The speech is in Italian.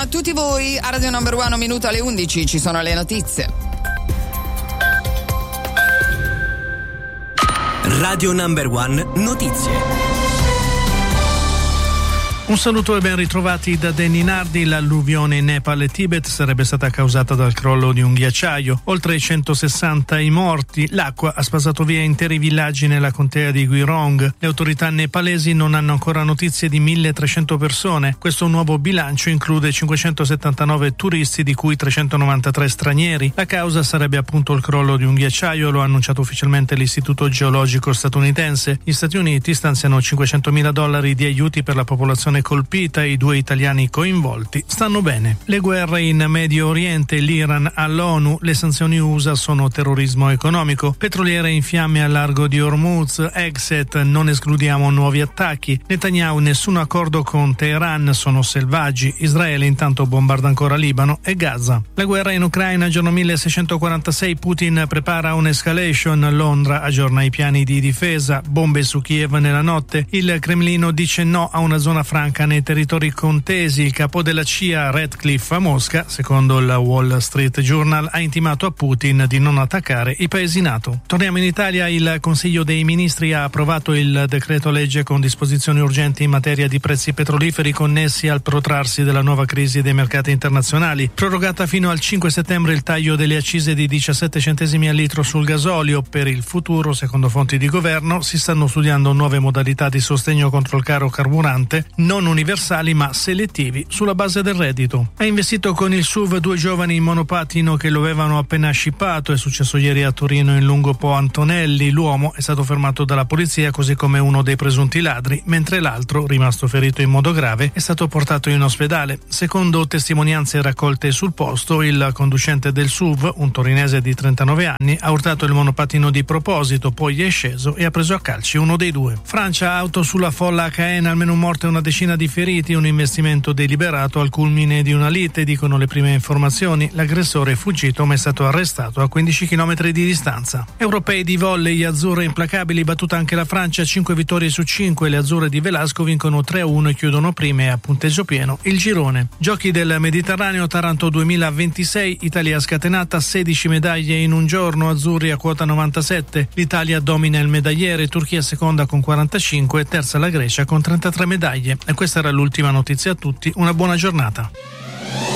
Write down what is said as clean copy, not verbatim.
tutti voi, a Radio Number One, 1 minuto alle 11, ci sono le notizie. Radio Number One notizie. Un saluto e ben ritrovati da Danny Nardi. L'alluvione in Nepal e Tibet sarebbe stata causata dal crollo di un ghiacciaio. Oltre 160 i morti. L'acqua ha spazzato via interi villaggi nella contea di Gwirong. Le autorità nepalesi non hanno ancora notizie di 1.300 persone. Questo nuovo bilancio include 579 turisti, di cui 393 stranieri. La causa sarebbe appunto il crollo di un ghiacciaio, lo ha annunciato ufficialmente l'Istituto Geologico statunitense. Gli Stati Uniti stanziano $500.000 di aiuti per la popolazione colpita. I 2 italiani coinvolti stanno bene. Le guerre in Medio Oriente, l'Iran all'ONU, le sanzioni USA sono terrorismo economico. Petroliere in fiamme al largo di Hormuz, exit, non escludiamo nuovi attacchi. Netanyahu, nessun accordo con Teheran, sono selvaggi. Israele intanto bombarda ancora Libano e Gaza. La guerra in Ucraina, giorno 1646, Putin prepara un'escalation. Londra aggiorna i piani di difesa, bombe su Kiev nella notte. Il Cremlino dice no a una zona franca nei territori contesi. Il capo della CIA, Ratcliffe, a Mosca, secondo il Wall Street Journal, ha intimato a Putin di non attaccare i paesi NATO. Torniamo in Italia. Il Consiglio dei Ministri ha approvato il decreto legge con disposizioni urgenti in materia di prezzi petroliferi connessi al protrarsi della nuova crisi dei mercati internazionali. Prorogata fino al 5 settembre il taglio delle accise di 17 centesimi al litro sul gasolio. Per il futuro, secondo fonti di governo, si stanno studiando nuove modalità di sostegno contro il caro carburante, non universali ma selettivi sulla base del reddito. Ha investito con il SUV 2 giovani in monopattino che lo avevano appena scippato. È successo ieri a Torino in lungo Po Antonelli. L'uomo è stato fermato dalla polizia, così come uno dei presunti ladri, mentre l'altro, rimasto ferito in modo grave, è stato portato in ospedale. Secondo testimonianze raccolte sul posto, il conducente del SUV, un torinese di 39 anni, ha urtato il monopattino di proposito, poi è sceso e ha preso a calci uno dei 2. Francia, auto sulla folla a Caen, almeno un morto e una decina di feriti, un investimento deliberato al culmine di una lite, dicono le prime informazioni. L'aggressore è fuggito ma è stato arrestato a 15 km di distanza. Europei di volley, azzurre implacabili, battuta anche la Francia, 5 vittorie su 5. Le azzurre di Velasco vincono 3-1 e chiudono prime a punteggio pieno il girone. Giochi del Mediterraneo, Taranto 2026, Italia scatenata, 16 medaglie in un giorno, azzurri a quota 97. L'Italia domina il medagliere, Turchia seconda con 45 e terza la Grecia con 33 medaglie. E questa era l'ultima notizia a tutti, una buona giornata.